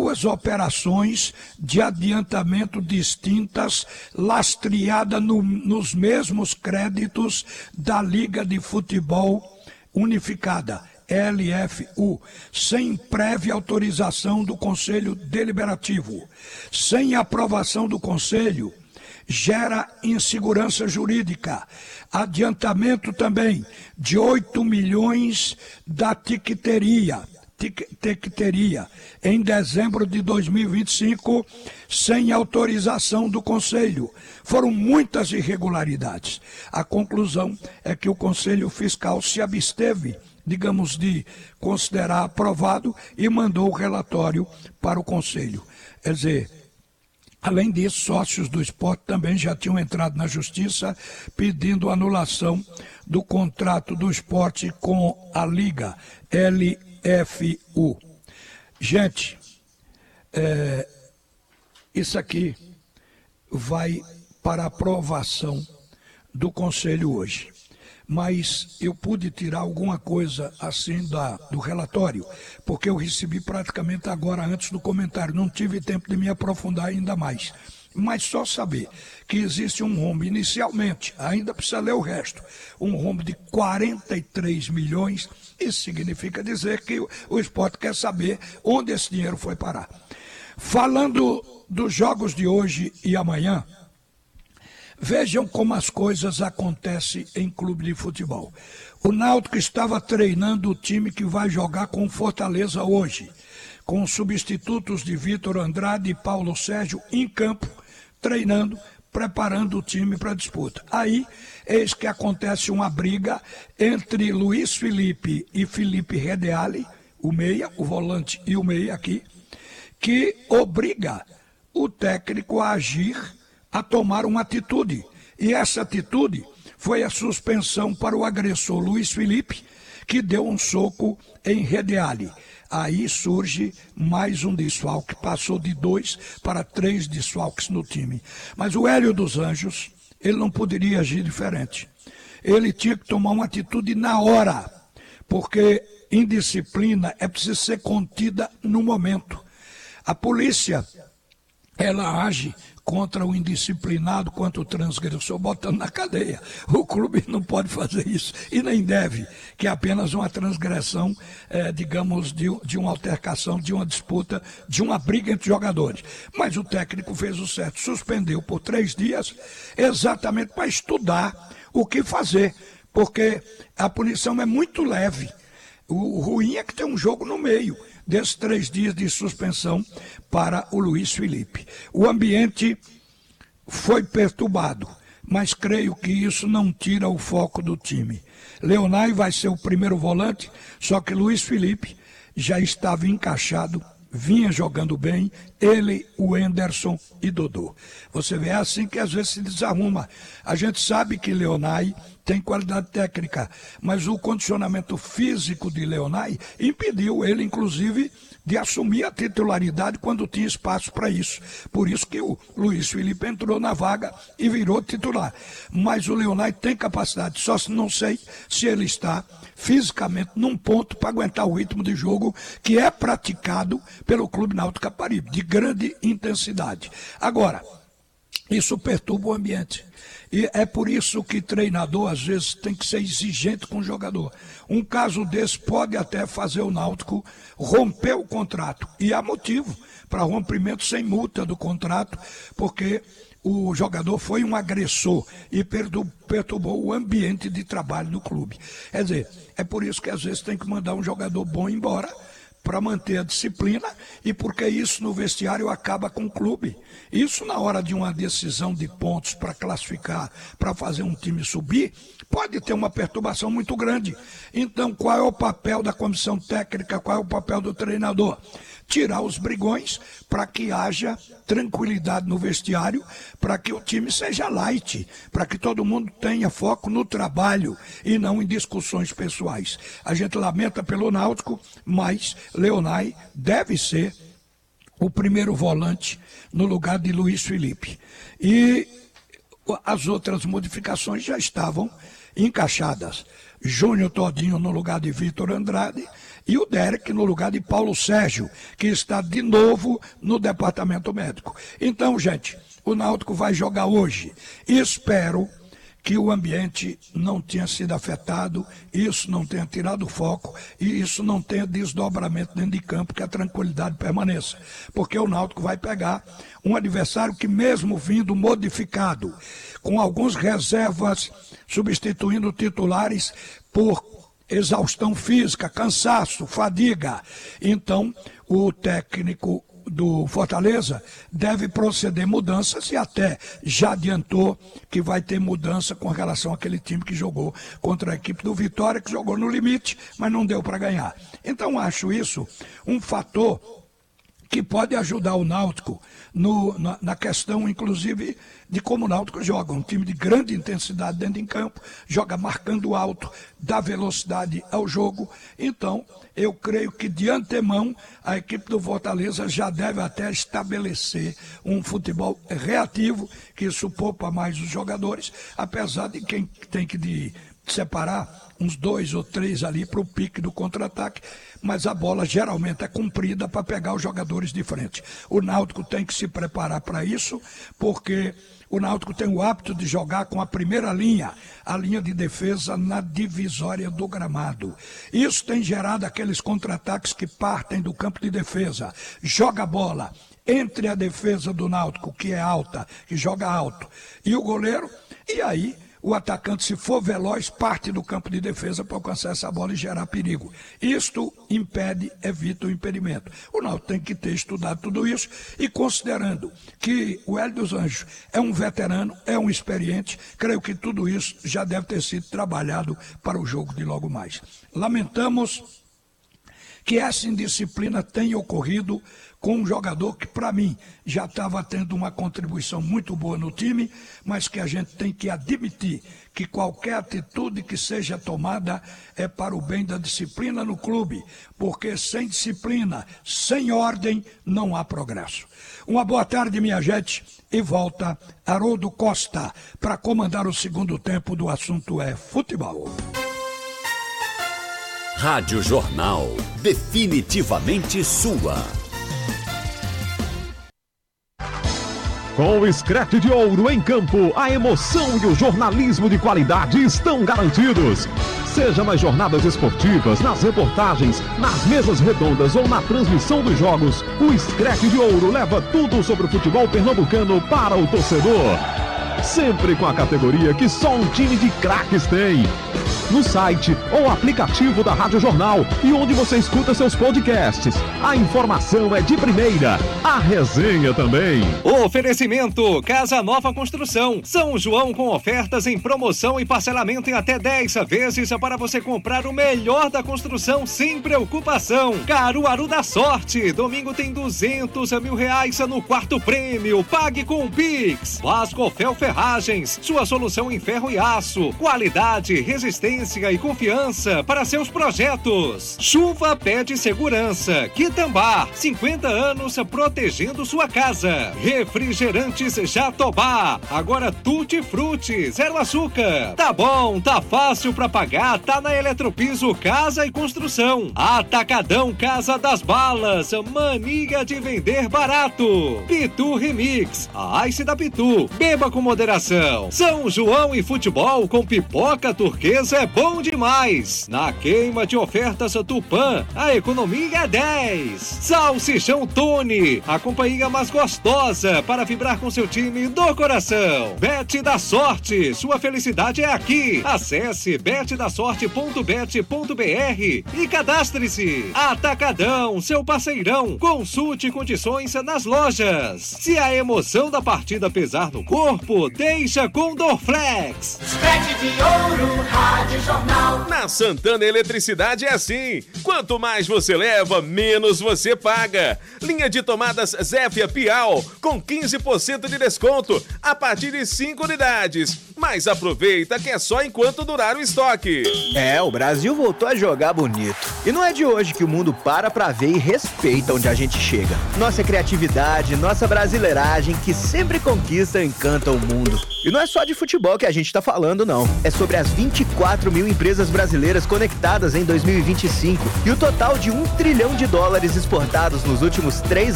duas operações de adiantamento distintas, lastreadas nos mesmos créditos da Liga de Futebol Unificada, LFU, sem prévia autorização do Conselho Deliberativo, sem aprovação do Conselho, gera insegurança jurídica. Adiantamento também de 8 milhões da Tiqueteria em dezembro de 2025, sem autorização do Conselho. Foram muitas irregularidades. A conclusão é que o Conselho Fiscal se absteve, digamos, de considerar aprovado e mandou o relatório para o Conselho. Quer dizer, além disso, sócios do esporte também já tinham entrado na justiça pedindo anulação do contrato do esporte com a Liga LFU. Gente, isso aqui vai para aprovação do Conselho hoje. Mas eu pude tirar alguma coisa assim do relatório, porque eu recebi praticamente agora antes do comentário, não tive tempo de me aprofundar ainda mais. Mas só saber que existe um rombo inicialmente, ainda precisa ler o resto, um rombo de 43 milhões, isso significa dizer que o esporte quer saber onde esse dinheiro foi parar. Falando dos jogos de hoje e amanhã, vejam como as coisas acontecem em clube de futebol. O Náutico estava treinando o time que vai jogar com o Fortaleza hoje, com os substitutos de Vitor Andrade e Paulo Sérgio em campo, treinando, preparando o time para a disputa. Aí, eis que acontece uma briga entre Luiz Felipe e Felipe Redeale, o meia, o volante e o meia aqui, que obriga o técnico a agir, a tomar uma atitude. E essa atitude foi a suspensão para o agressor Luiz Felipe, que deu um soco em Redeale. Aí surge mais um desfalque, passou de 2 para 3 desfalques no time. Mas o Hélio dos Anjos, ele não poderia agir diferente. Ele tinha que tomar uma atitude na hora, porque indisciplina é preciso ser contida no momento. A polícia, ela age contra o indisciplinado, contra o transgressor, botando na cadeia. O clube não pode fazer isso, e nem deve, que é apenas uma transgressão, digamos, de uma altercação, de uma disputa, de uma briga entre jogadores. Mas o técnico fez o certo, suspendeu por 3 dias, exatamente para estudar o que fazer, porque a punição é muito leve. O ruim é que tem um jogo no meio desses 3 dias de suspensão para o Luiz Felipe. O ambiente foi perturbado, mas creio que isso não tira o foco do time. Leonai vai ser o primeiro volante, só que Luiz Felipe já estava encaixado, vinha jogando bem, ele, o Henderson e Dodô. Você vê, é assim que às vezes se desarruma. A gente sabe que Leonai tem qualidade técnica, mas o condicionamento físico de Leonai impediu ele, inclusive, de assumir a titularidade quando tinha espaço para isso. Por isso que o Luiz Felipe entrou na vaga e virou titular. Mas o Leonai tem capacidade, só não sei se ele está fisicamente num ponto para aguentar o ritmo de jogo que é praticado pelo Clube Náutico Caparibe, de grande intensidade. Agora, isso perturba o ambiente. E é por isso que treinador, às vezes, tem que ser exigente com o jogador. Um caso desse pode até fazer o Náutico romper o contrato. E há motivo para rompimento sem multa do contrato, porque o jogador foi um agressor e perturbou o ambiente de trabalho do clube. Quer dizer, é por isso que às vezes tem que mandar um jogador bom embora, para manter a disciplina, e porque isso no vestiário acaba com o clube. Isso na hora de uma decisão de pontos para classificar, para fazer um time subir, pode ter uma perturbação muito grande. Então, qual é o papel da comissão técnica, qual é o papel do treinador? Tirar os brigões para que haja tranquilidade no vestiário, para que o time seja light, para que todo mundo tenha foco no trabalho e não em discussões pessoais. A gente lamenta pelo Náutico, mas Leonai deve ser o primeiro volante no lugar de Luiz Felipe. E as outras modificações já estavam encaixadas. Júnior Todinho no lugar de Vitor Andrade e o Derek no lugar de Paulo Sérgio, que está de novo no departamento médico. Então, gente, o Náutico vai jogar hoje. Espero que o ambiente não tenha sido afetado, isso não tenha tirado o foco e isso não tenha desdobramento dentro de campo, que a tranquilidade permaneça. Porque o Náutico vai pegar um adversário que, mesmo vindo modificado, com algumas reservas, substituindo titulares por exaustão física, cansaço, fadiga. Então, o técnico do Fortaleza deve proceder mudanças e até já adiantou que vai ter mudança com relação àquele time que jogou contra a equipe do Vitória, que jogou no limite, mas não deu para ganhar. Então acho isso um fator que pode ajudar o Náutico na questão, inclusive, de como o Náutico joga. Um time de grande intensidade dentro de campo, joga marcando alto, dá velocidade ao jogo. Então, eu creio que de antemão a equipe do Fortaleza já deve até estabelecer um futebol reativo, que isso poupa mais os jogadores, apesar de quem tem que separar uns 2 ou 3 ali para o pique do contra-ataque, mas a bola geralmente é comprida para pegar os jogadores de frente. O Náutico tem que se preparar para isso, porque o Náutico tem o hábito de jogar com a primeira linha, a linha de defesa na divisória do gramado. Isso tem gerado aqueles contra-ataques que partem do campo de defesa, joga a bola entre a defesa do Náutico, que é alta, que joga alto, e o goleiro, e aí o atacante, se for veloz, parte do campo de defesa para alcançar essa bola e gerar perigo. Isto evita o impedimento. O Náutico tem que ter estudado tudo isso e, considerando que o Hélio dos Anjos é um veterano, é um experiente, creio que tudo isso já deve ter sido trabalhado para o jogo de logo mais. Lamentamos que essa indisciplina tenha ocorrido com um jogador que, para mim, já estava tendo uma contribuição muito boa no time, mas que a gente tem que admitir que qualquer atitude que seja tomada é para o bem da disciplina no clube, porque sem disciplina, sem ordem, não há progresso. Uma boa tarde, minha gente, e volta Haroldo Costa para comandar o segundo tempo do assunto é futebol. Rádio Jornal, definitivamente sua. Com o Screte de Ouro em campo, a emoção e o jornalismo de qualidade estão garantidos. Seja nas jornadas esportivas, nas reportagens, nas mesas redondas ou na transmissão dos jogos, o Screte de Ouro leva tudo sobre o futebol pernambucano para o torcedor. Sempre com a categoria que só um time de craques tem. No site ou aplicativo da Rádio Jornal e onde você escuta seus podcasts. A informação é de primeira, a resenha também. Oferecimento Casa Nova Construção. São João com ofertas em promoção e parcelamento em até 10 vezes para você comprar o melhor da construção sem preocupação. Caruaru da Sorte. Domingo tem R$200 mil no quarto prêmio. Pague com o Pix. Vascofel Ferragens. Sua solução em ferro e aço. Qualidade, resistência e confiança para seus projetos. Chuva pede segurança. Quitambar, 50 anos protegendo sua casa. Refrigerantes Jatobá, agora Tutti Frutti, 0 açúcar. Tá bom, tá fácil para pagar, tá na Eletropiso Casa e Construção. Atacadão Casa das Balas, mania de vender barato. Pitu Remix, a Ice da Pitu, beba com moderação. São João e futebol com pipoca turquesa é bom demais. Na queima de ofertas Tupã, a economia é 10. Salsichão Tony, a companhia mais gostosa para vibrar com seu time do coração. Bet da Sorte, sua felicidade é aqui. Acesse betdasorte.bet.br e cadastre-se. Atacadão, seu parceirão. Consulte condições nas lojas. Se a emoção da partida pesar no corpo, deixa com Dorflex. Screte de Ouro, Rádio Jornal. Na Santana Eletricidade é assim. Quanto mais você leva, menos você paga. Linha de tomadas Zéfia Piau com 15% de desconto a partir de 5 unidades. Mas aproveita que é só enquanto durar o estoque. O Brasil voltou a jogar bonito. E não é de hoje que o mundo para pra ver e respeita onde a gente chega. Nossa criatividade, nossa brasileiragem, que sempre conquista e encanta o mundo. E não é só de futebol que a gente tá falando, não. É sobre as 24 mil empresas brasileiras conectadas em 2025 e o total de $1 trilhão exportados nos últimos 3